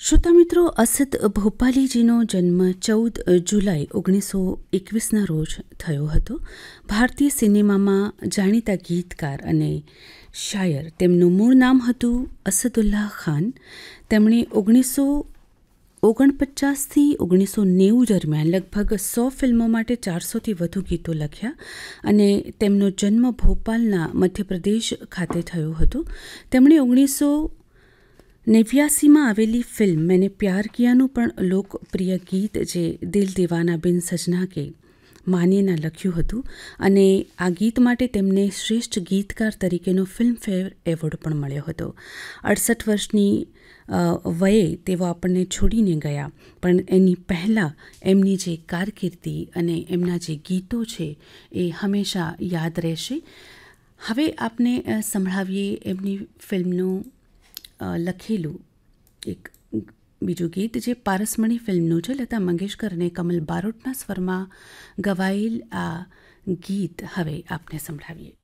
શ્રોતા મિત્રો, અસદ ભોપાલીજીનો જન્મ 14 જુલાઈ 1921ના રોજ થયો હતો. ભારતીય સિનેમામાં જાણીતા ગીતકાર અને શાયર. તેમનું મૂળ નામ હતું અસદુલ્લાહ ખાન. તેમણે 1949થી 1990 દરમિયાન લગભગ 100 ફિલ્મો માટે 400થી વધુ ગીતો લખ્યા અને તેમનો જન્મ ભોપાલના મધ્યપ્રદેશ ખાતે થયો હતો. તેમણે 1989માં આવેલી ફિલ્મ મેને પ્યાર કિયાનું પણ લોકપ્રિય ગીત જે દિલ દીવાના બિન સजना કે માનીના લખ્યું હતું અને આ ગીત માટે તેમને શ્રેષ્ઠ ગીતકાર તરીકેનો ફિલ્મફેર એવોર્ડ પણ મળ્યો હતો. 68 વર્ષની વયે તેઓ આપણને છોડીને ગયા, પણ એની પહેલાં એમની જે કારકિર્દી અને એમના જે ગીતો છે એ હંમેશા યાદ રહેશે. હવે આપને સંભળાવીએ એમની ફિલ્મનું લખેલું એક બીજું ગીત જે પારસમણી ફિલ્મનું છે. લતા મંગેશકર અને કમલ બારોટના સ્વરમાં ગવાયેલ આ ગીત હવે આપને સંભળાવીએ.